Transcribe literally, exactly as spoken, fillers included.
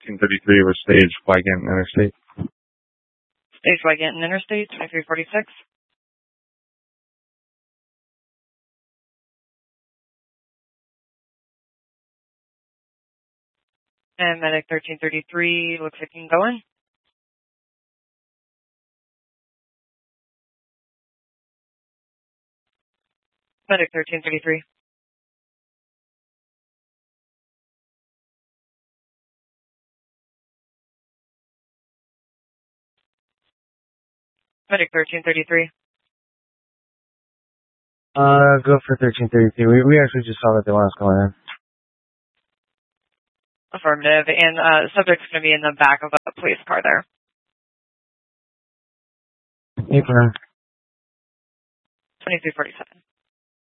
thirteen thirty-three with stage Wygant Interstate. Stage Wygant Interstate, twenty-three forty-six. And Medic thirteen thirty-three, looks like you can go in. Medic thirteen thirty-three. Medic thirteen thirty-three. Uh, go for thirteen thirty-three. We, we actually just saw that they want us going in. Affirmative. And uh, subject's going to be in the back of a police car there. Affirm. twenty-three forty-seven.